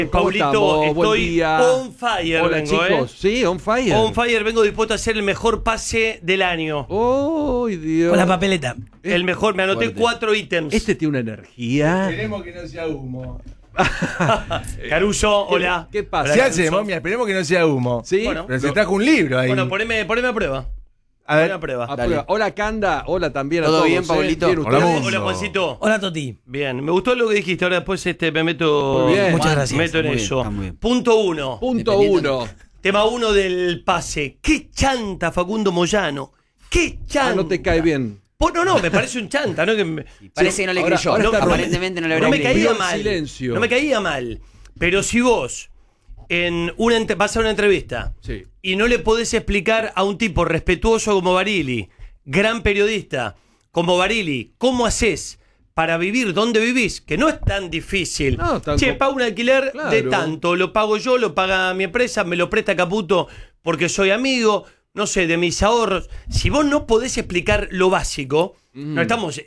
Paulito, estoy on fire. Hola, vengo, chicos. Sí, on fire. On fire, vengo dispuesto a hacer el mejor pase del año. ¡Oh, Dios! Con la papeleta. El mejor, me anoté 4 ítems. Este tiene una energía. Esperemos que no sea humo. Caruso, hola. ¿Qué pasa? Se Hola, hace, Caruso. momia, esperemos que no sea humo. Sí. Bueno. Pero se trajo un libro ahí. Bueno, poneme a prueba. a ver, Poneme a prueba. A prueba. Hola, Canda. Hola también a ¿Todo todos. bien, Pablito? Bien, Hola, ustedes. Mundo. Hola, Juancito. Hola, Toti. Bien, me gustó lo que dijiste. Ahora después me meto. Muy bien. Muchas gracias. Meto en Muy bien, eso. está muy bien. Punto 1. Punto Dependiendo- 1. Tema 1 del pase. ¡Qué chanta, Facundo Moyano! ¡Qué chanta! No te cae bien. No, me parece un chanta, ¿no? Parece que no le ahora- creyó. ahora está- Aparentemente no le No habrá me creído. caía Pidió mal. silencio. No me caía mal. Pero si vos vas a una entrevista Sí. y no le podés explicar a un tipo respetuoso como Barili, gran periodista como Barili, cómo haces para vivir donde vivís, que no es tan difícil. No, tan Che, com- pago un alquiler Claro. de tanto, lo pago yo, lo paga mi empresa, me lo presta Caputo porque soy amigo, no sé, de mis ahorros. Si vos no podés explicar lo básico, no estamos,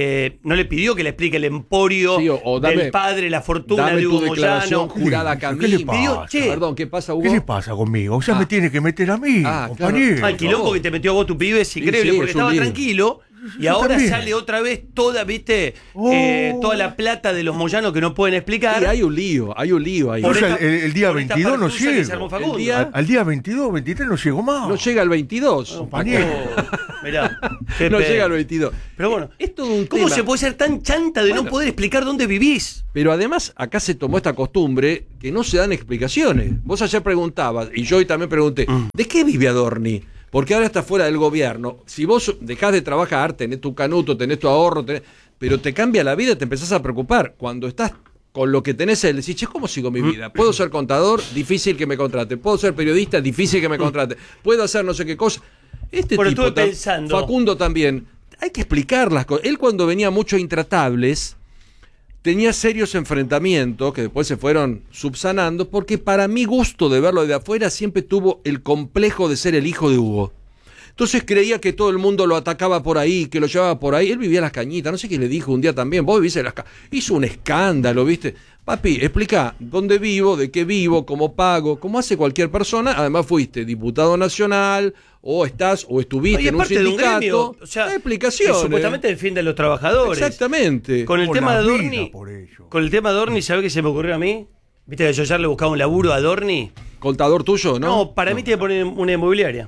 no le pidió que le explique el emporio Sí, o dame- del padre, la fortuna Dame de tu Hugo declaración Moyano. jurada a ¿Qué le Camille. pasa? Pidió, che, Perdón, ¿qué pasa, Hugo? ¿qué le pasa conmigo? Ya me tiene que meter a mí, Ah, compañero. el quilombo que te metió vos tu pibe es increíble, sí, porque es un estaba lío. tranquilo y Yo ahora también. sale otra vez toda, ¿viste? Toda la plata de los Moyanos que no pueden explicar. Sí, hay un lío ahí. Por O sea, esta- el día por esta 22 no partusa que llego. se armó Facundo. El día- Al día 22, 23 no llego más. No llega al 22. compañero. Mirá, qué No pena. llega al 22. Pero bueno, Es todo un ¿cómo tema. se puede ser tan chanta de no Bueno. poder explicar dónde vivís? Pero además acá se tomó esta costumbre que no se dan explicaciones. Vos ayer preguntabas, y yo hoy también pregunté, ¿de qué vive Adorni? Porque ahora está fuera del gobierno. Si vos dejás de trabajar, tenés tu canuto, tenés tu ahorro, pero te cambia la vida, te empezás a preocupar. Cuando estás con lo que tenés, decís, che, ¿cómo sigo mi vida? ¿Puedo ser contador? Difícil que me contrate. ¿Puedo ser periodista? Difícil que me contrate. ¿Puedo hacer no sé qué cosa? Este Bueno, tipo, estuve pensando. Facundo también, hay que explicar las cosas. Él cuando venía mucho a Intratables tenía serios enfrentamientos que después se fueron subsanando, porque para mi gusto de verlo de afuera siempre tuvo el complejo de ser el hijo de Hugo. Entonces creía que todo el mundo lo atacaba por ahí, que lo llevaba por ahí. Él vivía en Las Cañitas, no sé qué le dijo un día también. Vos vivís en Las Cañitas. Hizo un escándalo, ¿viste? Papi, explica dónde vivo, de qué vivo, cómo pago, cómo hace cualquier persona. Además fuiste diputado nacional, o estás, o estuviste Oye, en un parte de un sindicato. gremio. O sea, Hay explicaciones. que supuestamente defiende a los trabajadores. Exactamente. Con el Por tema la de vida, Adorni. por ello. Con el tema de Adorni, ¿sabés qué se me ocurrió a mí? Viste que yo ayer le buscaba un laburo a Adorni. Contador tuyo, ¿no? No, para mí tiene que poner una inmobiliaria.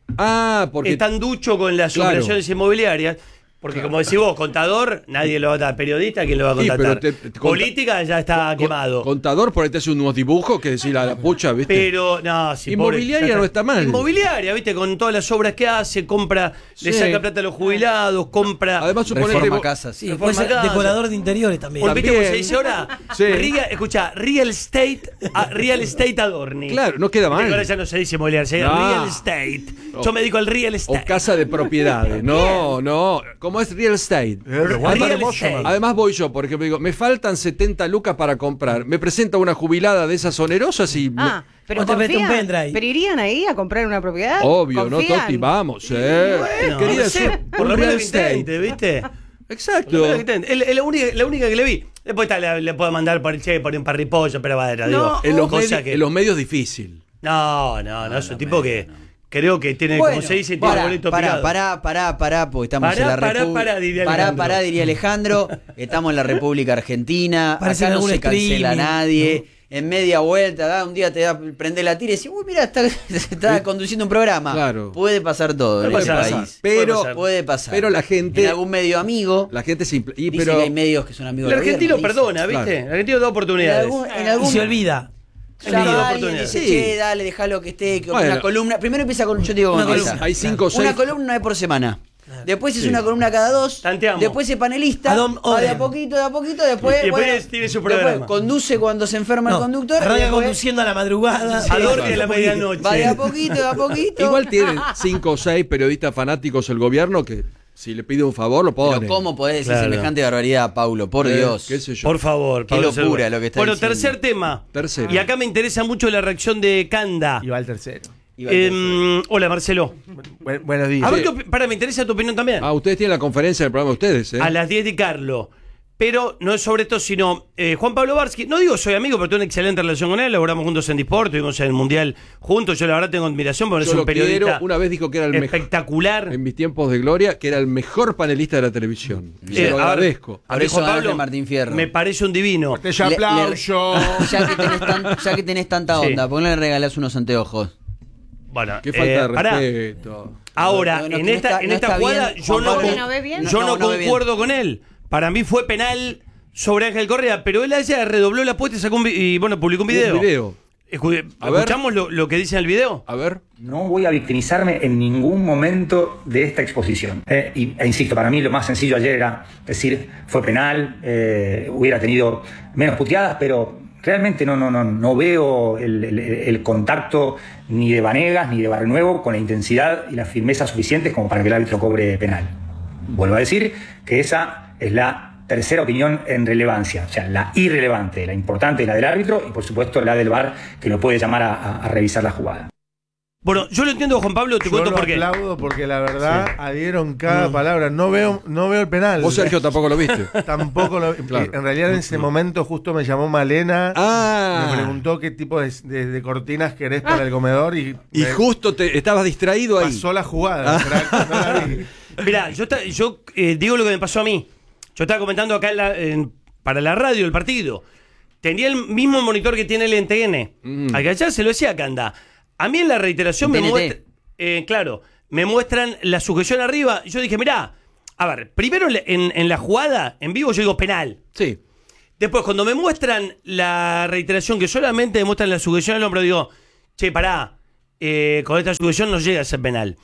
Ah, porque Es tan ducho con las Claro. operaciones inmobiliarias. Porque como decís vos, contador, nadie lo va a dar. Periodista, ¿quién lo va a Sí, contratar? pero Política ya está quemado. Contador por ahí te hace unos dibujos que decir a la pucha, ¿viste? Pero, no, sí, Inmobiliaria pobre, no está mal. Inmobiliaria, ¿viste? Con todas las obras que hace, compra, le Sí. saca plata a los jubilados, compra. Además, suponete Reforma vos- casas. Sí, Reforma puede ser casa. decorador de interiores también. Porque, ¿viste cómo se También. dice ahora? Sí. Escucha, real estate Adorni. Claro, no queda Viste que mal. ahora ya no se dice inmobiliaria, se dice No. real estate. Yo me dedico al real O estate. casa de propiedades. No. ¿Cómo es real estate? Real estate. Además voy yo, por ejemplo, digo, me faltan 70 lucas para comprar. Me presenta una jubilada de esas onerosas y... Ah, pero O te mete un confían. pendrive. ¿Pero irían ahí a comprar una propiedad? Obvio, ¿no, ¿Confían? Toti? Vamos. Bueno, Querida, no sé, es por un lo real menos que estate. intente, ¿viste? Exacto. Por lo menos que intente. Es la única que le vi. Después le puedo mandar por el por un parripollo, pero va, digo. En los, cosa medios, que- en los medios difícil. No, es un tipo que creo que tiene, como se dice, tiene pará, boleto pará, picado. pará, porque estamos Pará, en la pará, República. pará, diría Alejandro. Pará, diría Alejandro. Estamos en la República Argentina. Parece Acá no algún se cancela streaming, nadie. En media vuelta, un día te da, prende la tira y decís, uy, mira, está conduciendo un programa. Claro. Puede pasar todo en Puede este pasar. país. Pero, Puede pasar. pero la gente... En algún medio amigo. La gente simple. Y, Dice pero, que hay medios que son amigos El del argentino gobierno, perdona, dice. ¿viste? Claro. El argentino da En oportunidades. algún, Y se olvida. Claro, Llama a alguien y oportunidades. dice, Sí. che, dale, dejalo que esté, que Bueno. una columna. Primero empieza con, yo te digo, Una cómo columna. empieza. hay 5 o 6... Una columna una vez por semana. Después es Sí. una columna cada 2. Tanteamos. Después es panelista. Adam Va de a Oden. poquito, de a poquito. Después, Y después tiene su después programa. conduce cuando se enferma el conductor. y Arranca después conduciendo a la madrugada. Adorni a la medianoche. va de a poquito, de a poquito. Igual tienen 5 o 6 periodistas fanáticos el gobierno que si le pide un favor lo ponen. Pero ¿cómo podés decir Claro. semejante barbaridad, Paulo? Por Dios. ¿Qué sé yo? Por favor, Qué Pablo locura Segura. lo que está Bueno, diciendo. tercer tema. Tercero. Y acá me interesa mucho la reacción de Canda. Y va el tercero. Hola, Marcelo. Buenos días. A ver, me interesa tu opinión también. Ah, ustedes tienen la conferencia del programa de ustedes, ¿eh? A las 10 de Carlo. Pero no es sobre esto, sino Juan Pablo Barsky, no digo soy amigo, pero tengo una excelente relación con él, laboramos juntos en Disport, estuvimos en el Mundial juntos, yo la verdad tengo admiración porque es un periodista una vez dijo que era el espectacular. mejor, en mis tiempos de gloria, que era el mejor panelista de la televisión. Se lo agradezco. A ver, Juan Pablo, Martín Fierro. me parece un divino. Te aplauso. Ya que tenés tanta onda, Sí. ¿por qué no le regalás unos anteojos? Bueno, Qué falta de pará. respeto. Ahora, No, en no esta está jugada bien, yo Juan no, Pablo. ¿No ve bien? yo no No ve bien. concuerdo con él. Para mí fue penal sobre Ángel Correa, pero él ayer redobló la apuesta y sacó publicó un video. Un video. A ver. ¿Escuchamos lo que dice en el video? A ver. No voy a victimizarme en ningún momento de esta exposición. E insisto, para mí lo más sencillo ayer era decir, fue penal, hubiera tenido menos puteadas, pero realmente no veo el contacto ni de Vanegas ni de Barrenuevo con la intensidad y la firmeza suficientes como para que el árbitro cobre penal. Vuelvo a decir que esa es la tercera opinión en relevancia, o sea, la irrelevante, la importante, la del árbitro y por supuesto la del VAR que lo puede llamar a revisar la jugada. Bueno, yo lo entiendo, Juan Pablo, te Yo cuento lo por qué. aplaudo porque la verdad adhieron cada palabra. No veo el penal. Vos, Sergio, tampoco lo viste. Tampoco lo Claro. En realidad en ese momento justo me llamó Malena. Ah. Me preguntó qué tipo de cortinas querés para el comedor y Y justo te estabas distraído ahí. pasó la jugada. No la vi. Mirá, yo digo lo que me pasó a mí. Yo estaba comentando acá para la radio el partido. Tenía el mismo monitor que tiene el NTN. Acá ya se lo decía acá anda. A mí en la reiteración me TNT. muestra, me muestran la sujeción arriba. Yo dije, mirá, a ver, primero en la jugada, en vivo yo digo penal. Sí. Después, cuando me muestran la reiteración, que solamente me muestran la sujeción al hombro, digo, che, pará, con esta sujeción no llega a ser penal.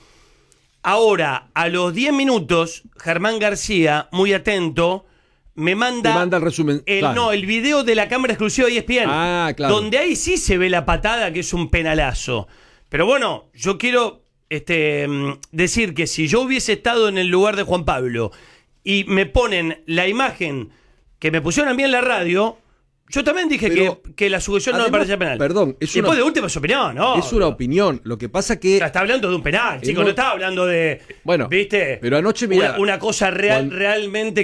Ahora, a los 10 minutos, Germán García, muy atento, me manda, Te manda el resumen, claro. el video de la cámara exclusiva de ESPN. Ah, claro. Donde ahí sí se ve la patada, que es un penalazo. Pero bueno, yo quiero decir que si yo hubiese estado en el lugar de Juan Pablo y me ponen la imagen que me pusieron a mí en la radio, yo también dije Pero, que la sujeción no me además, parecía penal. perdón, es Después una- de última su opinión, ¿no? Es una opinión. Lo que pasa que. O sea, está hablando de un penal, chicos, no está hablando de. Bueno, ¿viste? pero anoche, mira, Una cosa realmente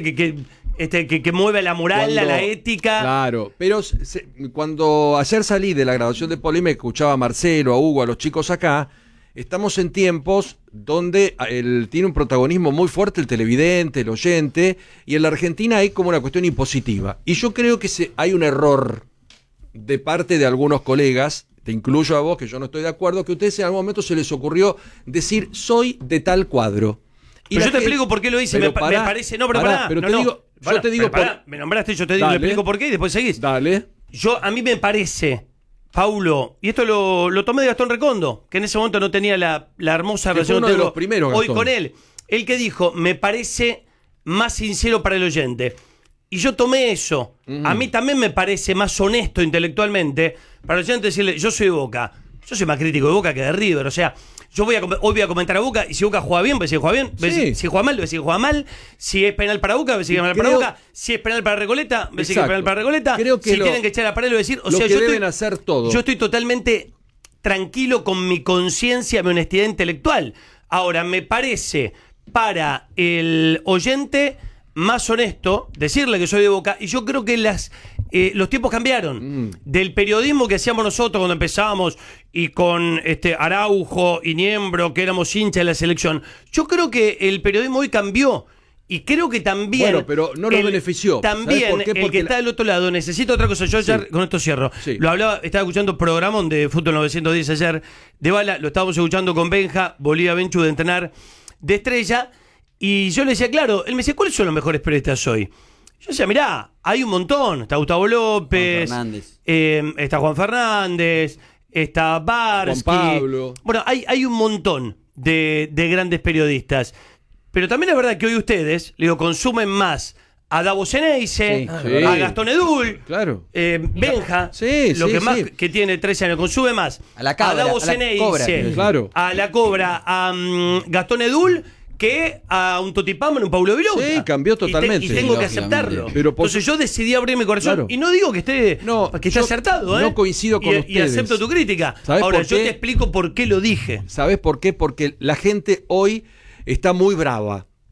que mueve la moral, Cuando- la ética. Claro, pero cuando ayer salí de la grabación de Polémica, escuchaba a Marcelo, a Hugo, a los chicos acá, estamos en tiempos donde tiene un protagonismo muy fuerte el televidente, el oyente, y en la Argentina hay como una cuestión impositiva. Y yo creo que hay un error de parte de algunos colegas, te incluyo a vos, que yo no estoy de acuerdo, que a ustedes en algún momento se les ocurrió decir, soy de tal cuadro. Y Pero la yo te gente- explico por qué lo hice. Pero Me pará, parece. No, pero pará, pará. pero no, te no. digo, Pará, yo te digo pero pará, me nombraste, yo te digo, Dale. le explico por qué y después seguís. Dale. A mí me parece, Paulo, y esto lo tomé de Gastón Recondo, que en ese momento no tenía la hermosa Que fue relación uno que de tengo los primeros, hoy Gastón. con él. El que dijo, me parece más sincero para el oyente. Y yo tomé eso. A mí también me parece más honesto intelectualmente para el oyente decirle, yo soy de Boca. Yo soy más crítico de Boca que de River. O sea, yo hoy voy a comentar a Boca y si Boca juega bien, voy a decir que juega bien. Voy a Sí. decir, si juega mal, voy a decir que juega mal. Si es penal para Boca, voy a decir que es penal para creo- Boca. Si es penal para Recoleta, voy a decir que es Exacto. penal para Recoleta. Creo que si lo- tienen que echar a pared, voy a decir. O lo sea, que yo deben estoy, hacer todos. Yo estoy totalmente tranquilo con mi conciencia, mi honestidad intelectual. Ahora, me parece para el oyente más honesto decirle que soy de Boca, y yo creo que los tiempos cambiaron. Del periodismo que hacíamos nosotros cuando empezábamos y con Araujo y Niembro, que éramos hinchas de la selección, yo creo que el periodismo hoy cambió. Y creo que también. Bueno, pero no nos benefició. También ¿Sabés por qué? el Porque que está del otro lado necesita otra cosa. Yo ayer, con esto cierro. Sí. Lo hablaba, estaba escuchando programón de Fútbol 910 ayer de Bala, lo estábamos escuchando con Benja, Bolivia Benchu de entrenar de Estrella. Y yo le decía, claro, él me decía, ¿cuáles son los mejores periodistas hoy? Yo decía, mirá, hay un montón. Está Gustavo López, Juan Fernández. Está Juan Fernández, está Barsky. Juan Pablo. Bueno, hay un montón de grandes periodistas. Pero también es verdad que hoy ustedes, le digo, consumen más a Davos Eneise, Sí. a Gastón Edul, Claro. Benja, Sí, lo sí, que más sí. que tiene 13 años, consume más A la Cabra, Davos a la Eneise, Cobra. Claro. a la Cobra, a Gastón Edul, que a un Totipamon, un Paulo Vilouta. Sí, cambió totalmente. Y tengo que Sí, aceptarlo. lógicamente. Pero por Entonces yo decidí abrir mi corazón. Claro. Y no digo que esté, No, que esté yo acertado, no coincido con y ustedes. acepto tu crítica. ¿Sabés Ahora, por yo qué? te explico por qué lo dije. ¿Sabes por qué? Porque la gente hoy está muy brava.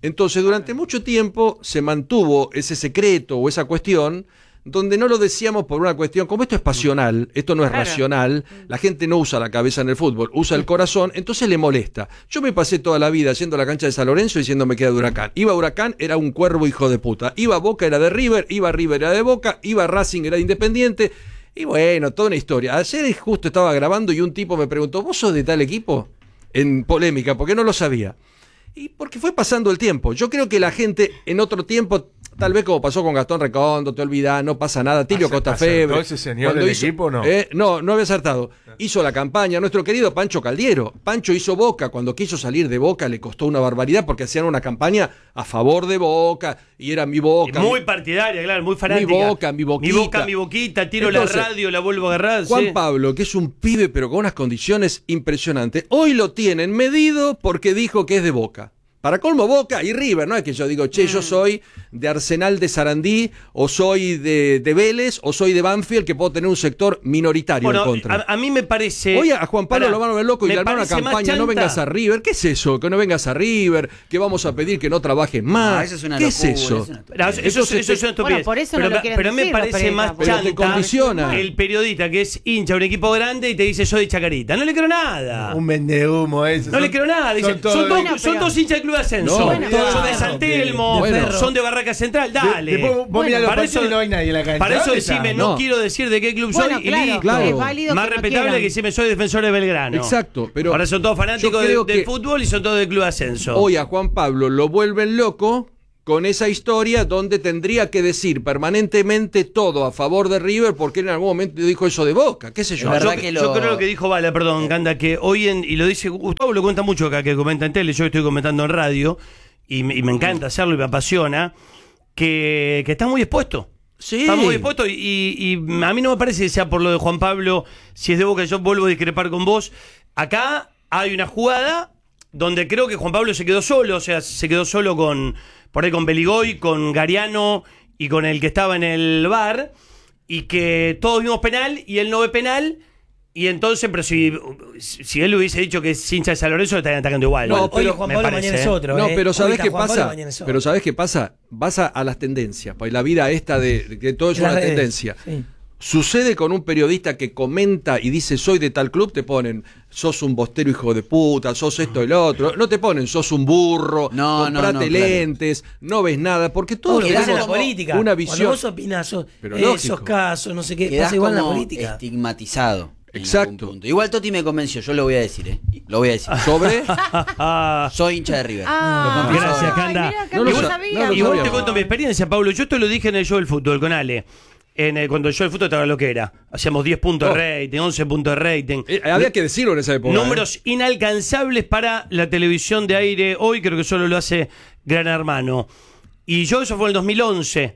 Entonces, durante mucho tiempo se mantuvo ese secreto o esa cuestión donde no lo decíamos por una cuestión, como esto es pasional, esto no es racional, la gente no usa la cabeza en el fútbol, usa el corazón, entonces le molesta. Yo me pasé toda la vida yendo a la cancha de San Lorenzo diciendo me queda de Huracán. Iba a Huracán, era un cuervo hijo de puta. Iba a Boca, era de River, iba a River, era de Boca, iba a Racing, era de Independiente. Y bueno, toda una historia. Ayer justo estaba grabando y un tipo me preguntó, ¿vos sos de tal equipo? En polémica, porque no lo sabía. Y porque fue pasando el tiempo. Yo creo que la gente en otro tiempo, tal vez como pasó con Gastón Recondo, te olvidás, no pasa nada. Tilio Costafebre. ¿Ese señor del equipo no? No había acertado. Hizo la campaña. Nuestro querido Pancho Caldiero. Pancho hizo Boca. Cuando quiso salir de Boca le costó una barbaridad porque hacían una campaña a favor de Boca y era mi Boca. Muy partidaria, claro, muy fanática. Mi Boca, mi Boquita. Mi Boca, mi Boquita, tiro entonces, la radio, la vuelvo a agarrar. Juan Pablo, que es un pibe pero con unas condiciones impresionantes, hoy lo tienen medido porque dijo que es de Boca. Para colmo Boca y River, no es que yo digo, che, yo soy de Arsenal de Sarandí, o soy de Vélez, o soy de Banfield, que puedo tener un sector minoritario en contra. A mí me parece... Oye, a Juan Pablo lo van a ver loco y le arman una campaña, no vengas a River. ¿Qué es eso? Que no vengas a River, que vamos a pedir que no trabajes más. No, eso es una ¿Qué locura, es eso? Eso es una estupidez. Bueno, por eso no lo quieren pero me decir, parece Pereira, más porque- Pero te chanta condiciona. el periodista que es hincha de un equipo grande y te dice soy de Chacarita. No le creo nada. Un vendehumo ese. No le creo nada. Dice, son dos hinchas del Club de Ascenso. No, bueno, son de pero- San Telmo, Bueno. son de Barraca Central. Dale. Después vos mirás los para partidos eso- y no hay nadie en la cancha. Para eso ¿Dónde está? decime, no No. quiero decir de qué club Bueno, soy y claro, listo. Claro. es válido Más que no respetable quieran. que decime soy defensor de Belgrano. Exacto, pero Ahora son todos yo fanáticos creo del que fútbol y son todos del Club de Ascenso. hoy a Juan Pablo lo vuelven loco con esa historia donde tendría que decir permanentemente todo a favor de River porque en algún momento dijo eso de Boca, qué sé yo. Es verdad Yo, que yo creo lo que dijo Bala, perdón, Ganda, que hoy y lo dice Gustavo, lo cuenta mucho acá, que comenta en tele, yo estoy comentando en radio, y me encanta hacerlo y me apasiona, que está muy expuesto. Sí. Está muy expuesto y a mí no me parece que sea por lo de Juan Pablo, si es de Boca, yo vuelvo a discrepar con vos. Acá hay una jugada donde creo que Juan Pablo se quedó solo, o sea, se quedó solo por ahí con Beligoy, con Gariano y con el que estaba en el bar, y que todos vimos penal y él no ve penal. Y entonces, pero si él le hubiese dicho que es hincha de San Lorenzo, le estarían atacando igual. No, Hoy pero Juan me Pablo parece, mañana es otro. No, pero ¿sabés Hoy qué Juan Pablo, pasa? mañana es otro. Pero ¿sabés qué pasa? Vas a las tendencias, pues la vida esta de que todo es Las una redes, tendencia. sí. Sucede con un periodista que comenta y dice soy de tal club, te ponen sos un bostero hijo de puta, sos esto y lo otro. No te ponen sos un burro, No, comprate no, claro. lentes, no ves nada, porque todos Todo lo que pasa en tenemos la política. una Cuando visión. vos opinás Pero esos lógico. casos, no sé qué, quedás pasa igual en la como política. estigmatizado. en Exacto. algún punto. Igual Toti me convenció, yo lo voy a decir, Lo voy a decir. Sobre Soy hincha de River. Ah, Lo confieso Gracias, ahora. Canda. Mira, que No no lo lo sa- sabía. no lo Igual sabía. te cuento mi experiencia, Pablo. Yo te lo dije en el show del fútbol con Ale. Cuando el show del fútbol estaba lo que era. Hacíamos 10 puntos Oh. de rating, 11 puntos de rating. había que decirlo en esa época. Números inalcanzables para la televisión de aire hoy, creo que solo lo hace Gran Hermano. Y yo, eso fue en el 2011.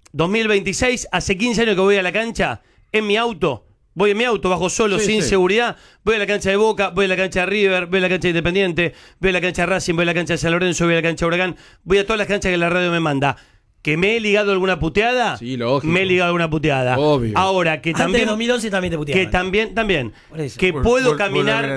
2026, hace 15 años que voy a la cancha, en mi auto. Voy en mi auto, bajo solo, Sí, sin sí. seguridad. Voy a la cancha de Boca, voy a la cancha de River, voy a la cancha de Independiente, voy a la cancha de Racing, voy a la cancha de San Lorenzo, voy a la cancha de Huracán. Voy a todas las canchas que la radio me manda. ¿Que me he ligado alguna puteada? Sí, lógico. Me he ligado alguna puteada. Obvio. Ahora, que Antes de también... 2011 también te puteaban. Que también, Por eso. que puedo caminar,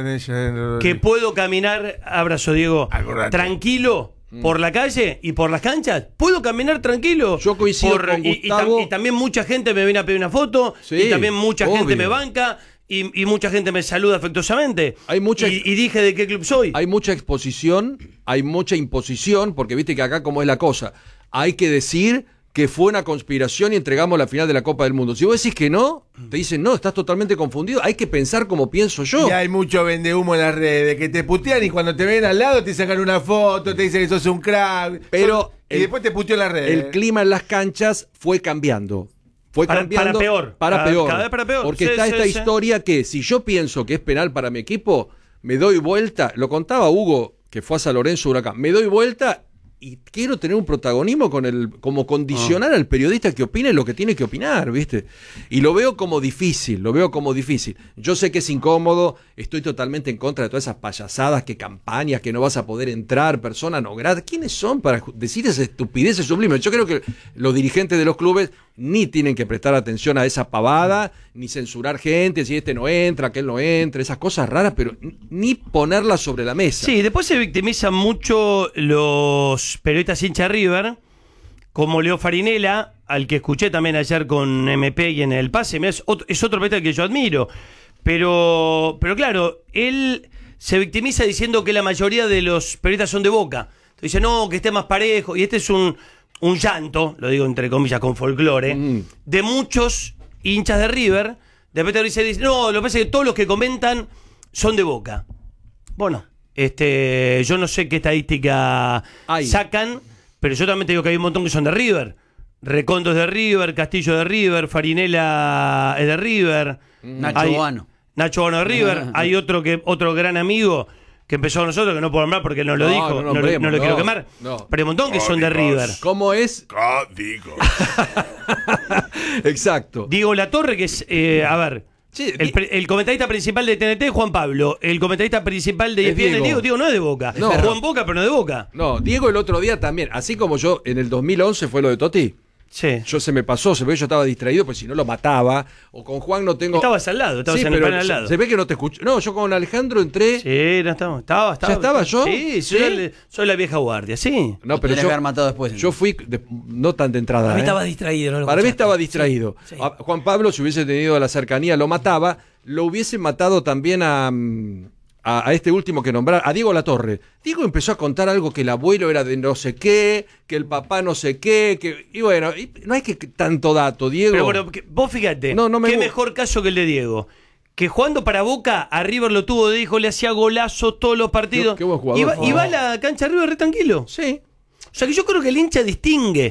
abrazo Diego, Acordate. tranquilo por la calle y por las canchas. Puedo caminar tranquilo. Yo coincido con Gustavo. Y también mucha gente me viene a pedir una foto, Sí, y también mucha gente obvio. me banca, y mucha gente me saluda afectuosamente. Hay mucha- y dije de qué club soy. Hay mucha exposición, hay mucha imposición, porque viste que acá como es la cosa, hay que decir que fue una conspiración y entregamos la final de la Copa del Mundo. Si vos decís que no, te dicen, no, estás totalmente confundido, hay que pensar como pienso yo. Y hay mucho vendehumo en las redes, que te putean y cuando te ven al lado te sacan una foto, te dicen que sos un crack. Pero y después te puteó en las redes. El clima en las canchas fue cambiando. Fue Para cambiando peor. Para Cada- peor. cada vez para peor. Porque Sí, está sí, esta sí. historia que si yo pienso que es penal para mi equipo, me doy vuelta. Lo contaba Hugo, que fue a San Lorenzo Huracán. Me doy vuelta y quiero tener un protagonismo como condicionar al periodista que opine lo que tiene que opinar, ¿viste? Y lo veo como difícil, Yo sé que es incómodo, estoy totalmente en contra de todas esas payasadas, que campañas, que no vas a poder entrar, persona no grata. ¿Quiénes son para decir esas estupideces sublimes? Yo creo que los dirigentes de los clubes ni tienen que prestar atención a esa pavada, ni censurar gente, si este no entra, aquel no entra, esas cosas raras, pero ni ponerlas sobre la mesa. Sí, después se victimizan mucho los los periodistas hincha de River, como Leo Farinella, al que escuché también ayer con MP y en el pase, mirá, es otro periodista que yo admiro. Pero claro, él se victimiza diciendo que la mayoría de los periodistas son de Boca. Entonces dice, no, que esté más parejo. Y este es un llanto, lo digo entre comillas con folclore, de muchos hinchas de River. De repente dice, no, lo que pasa es que todos los que comentan son de Boca. Bueno, yo no sé qué estadística sacan, pero yo también te digo que hay un montón que son de River. Recondo es de River, Castillo de River, Farinella es de River. Nacho Boano de River. Hay otro gran amigo que empezó con nosotros, que no puedo nombrar porque no lo dijo, no lo quiero quemar. No. Pero hay un montón que son de River. ¿Cómo es? Digo. Exacto. Diego Latorre, que es, a ver, sí, el comentarista principal de TNT es Juan Pablo. El comentarista principal de ESPN es Diego no es de Boca. No. Juan Boca, pero no de Boca. No, Diego el otro día también, así como yo en el 2011 fue lo de Totti. Sí. Se me pasó, se ve que yo estaba distraído, pues si no lo mataba. O con Juan no tengo. Estabas al lado, estabas en el panel al lado. Se ve que no te escuché. No, yo con Alejandro entré. Sí, no estaba. ¿Ya estaba yo? Sí, soy la vieja guardia, sí. No, pero haber matado después. Yo fui no tan de entrada. Para mí estaba distraído, ¿no? Para mí estaba distraído. Sí. Juan Pablo, si hubiese tenido la cercanía, lo mataba. Lo hubiese matado también a este último que nombrar, a Diego Latorre. Diego empezó a contar algo que el abuelo era de no sé qué, que el papá no sé qué, y bueno, no hay que tanto dato, Diego. Pero bueno, vos fíjate, qué mejor caso que el de Diego. Que jugando para Boca, a River lo tuvo de hijo, le hacía golazo todos los partidos. Qué buen jugador. Y va a la cancha de River re tranquilo. Sí. O sea que yo creo que el hincha distingue.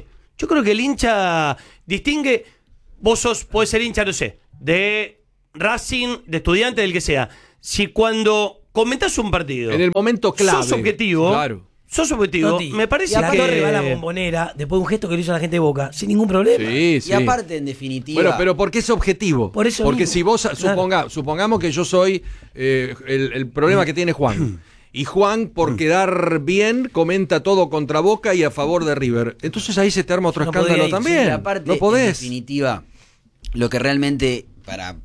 Vos podés ser hincha, no sé, de Racing, de Estudiante, del que sea. Si cuando comentás un partido en el momento clave sos objetivo, Totti, me parece y aparte que va a la Bombonera después de un gesto que le hizo a la gente de Boca sin ningún problema. Sí. Y aparte, en definitiva. Bueno, pero porque es objetivo. Por eso porque mismo. si vos Claro. supongamos que yo soy el problema que tiene Juan. Y Juan, por quedar bien, comenta todo contra Boca y a favor de River. Entonces ahí se te arma otro No escándalo podía ir, también. Sí, aparte, no podés. en definitiva, lo que realmente, para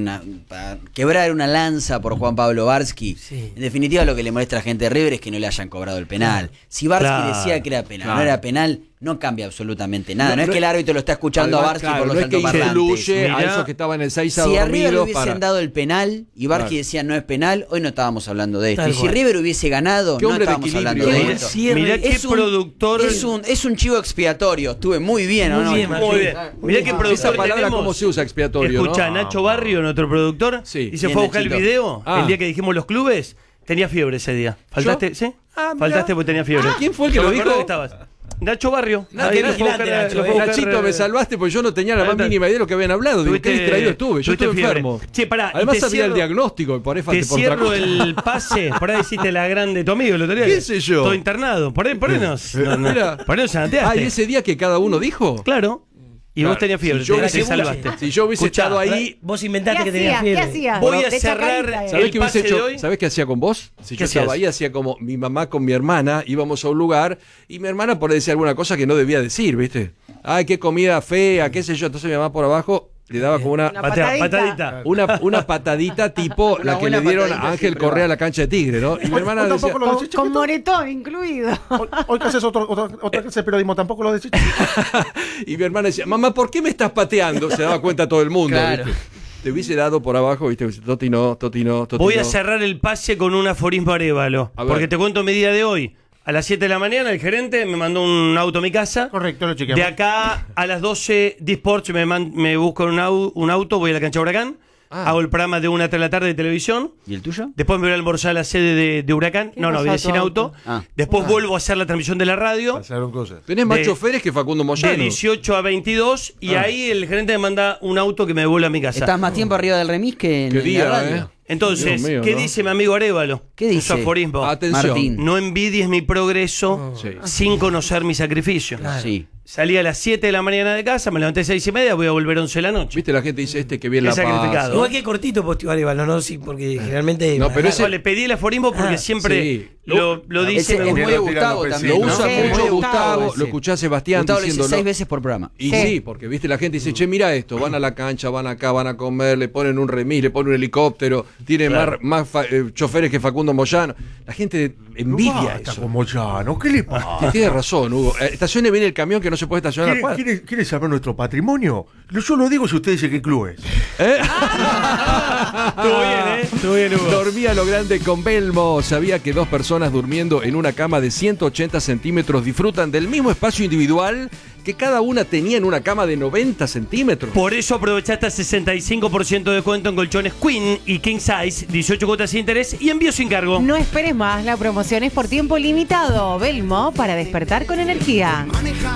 quebrar una lanza por Juan Pablo Varsky, Sí. en definitiva lo que le molesta a la gente de River es que no le hayan cobrado el penal. Si Varsky decía que era penal, no era penal, no cambia absolutamente nada. No es que el árbitro lo está escuchando a Varsky por los no es que altoparlantes. incluye a Mirá, esos que estaban en el 6 a Si a River le dormidos hubiesen dado el penal y Varsky Claro. decía no es penal, hoy no estábamos hablando de esto. Tal Y si cual. River hubiese ganado, Qué no hombre de estábamos hablando equilibrio, de ¿eh? esto. Cierre. mirá qué productor. Es un chivo expiatorio. Estuve muy bien, ¿o Muy no? bien, Muy Martín. bien. Mirá qué productor Esa palabra tenemos. cómo se usa, expiatorio, Escucha, ¿no? Nacho Barrio, nuestro productor, Sí. y se Bien, fue a buscar Nachito. el video Ah. el día que dijimos los clubes. Tenía fiebre ese día. ¿Faltaste? ¿Sí? Ah, mirá. Faltaste porque tenía fiebre. ¿Quién fue el que Yo lo me acordaba dijo? que estabas. Nacho Barrio. Nacho, Ahí qué lo fue a buscar, vigilante, lo fue a buscar, Nachito, me salvaste porque yo no tenía la más Ahí está. mínima idea de lo que habían hablado. Digo, qué Tuviste- distraído estuve. Yo tuviste estuve fiebre. enfermo. Che, pará, y Además te sabía el cierro- diagnóstico. Por ahí Te falté por otra cierro cosa. el pase. Por ahí hiciste la grande tu amigo el otro día. ¿Qué sé yo? Todo internado. Por ahí Mira. sanateaste. ¿y ese día que cada uno dijo? Claro. Y Claro. vos tenías fiebre. Si yo te hubiese- salvaste. Si yo hubiese Escuchá, estado ahí. Vos ¿Qué inventaste que tenías hacía? ¿Qué fiebre. hacía? Voy a De cerrar. chacarita, ¿Sabés el qué hubiese pase hecho? de hoy. ¿Sabés qué hacía con vos? Si ¿Qué yo estaba hacías? ahí, hacía como mi mamá con mi hermana, íbamos a un lugar y mi hermana por ahí decía alguna cosa que no debía decir, ¿viste? Ay, qué comida fea, qué sé yo. Entonces mi mamá por abajo le daba como una Una patadita. patadita. una patadita tipo Una la que buena le dieron patadita a Ángel siempre Correa va. a la cancha de Tigre, ¿no? Y mi hermana decía, tampoco lo decís, Con chiquito. moretón incluido. Hoy que haces otra clase de periodismo, tampoco lo decís. y mi hermana decía, mamá, ¿por qué me estás pateando? Se daba cuenta todo el mundo, Claro. ¿viste? Te hubiese dado por abajo, ¿viste? Toti no, Toti no, Toti Voy no. a cerrar el pase con un aforismo Arévalo. A ver. Porque te cuento mi día de hoy. A las 7 de la mañana el gerente me mandó un auto a mi casa. Correcto, lo chequeamos. De acá a las 12 D-Sports me busco un auto, voy a la cancha Huracán. Hago el programa de 1 a 3 de la tarde de televisión. ¿Y el tuyo? Después me voy a almorzar a la sede de Huracán. No, pasó viene a tu sin auto. auto? Ah. Después vuelvo a hacer la transmisión de la radio. Pasaron cosas. Tenés más de- choferes que Facundo De Moyano. 18 a 22. Y ahí el gerente me manda un auto que me devuelve a mi casa. Estás más tiempo arriba del remis que en Qué día, la radio. Entonces, Dios mío, ¿qué ¿no? dice mi amigo Arévalo? ¿Qué dice? Un aforismo. Atención. Martín. No envidies mi progreso Sí. sin conocer mi sacrificio. Sí. salí a las 7 de la mañana de casa, me levanté a 6:30, voy a volver 11 de la noche. Viste, la gente dice que bien He la sacrificado. paz. Igual que cortito postivar igual, no, sí, porque generalmente. No, pero ese- Le pedí el aforismo porque siempre sí. lo dice. Ese me es gusta. muy de Gustavo también. Lo ¿no? usa Sí, mucho muy Gustavo, Gustavo, lo escuché a Sebastián Gustavo lo dice diciéndolo. 6 veces por programa. Y Sí. sí, porque viste, la gente dice, che, mira esto, van a la cancha, van acá, van a comer, le ponen un remis, le ponen un helicóptero, tiene Claro. más choferes que Facundo Moyano. La gente envidia Basta eso. con Moyano, ¿qué le pasa? Tienes razón, Hugo. Estacione bien el camión que no se puede estacionar a la cuadra. ¿Quiere saber nuestro patrimonio? Yo lo digo si usted dice qué club es. Estuvo bien, ¿eh? Estuvo bien, Hugo. Dormía a lo grande con Belmo. Sabía que dos personas durmiendo en una cama de 180 centímetros disfrutan del mismo espacio individual que cada una tenía en una cama de 90 centímetros. Por eso aprovechaste hasta 65% de descuento en colchones Queen y King Size, 18 cuotas sin interés y envío sin cargo. No esperes más, la promoción es por tiempo limitado. Belmo para despertar con energía.